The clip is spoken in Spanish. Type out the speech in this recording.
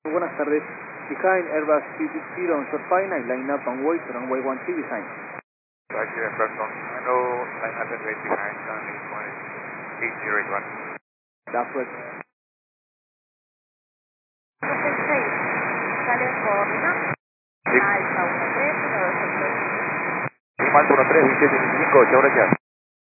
Buenas tardes. Behind Airbus 350 on short final, line up and wait, runway 13 behind. Right here, first on final, 900 wait behind, runway 8081. That's right. California, Alfa 13, Lima 13, 2725, chao, gracias.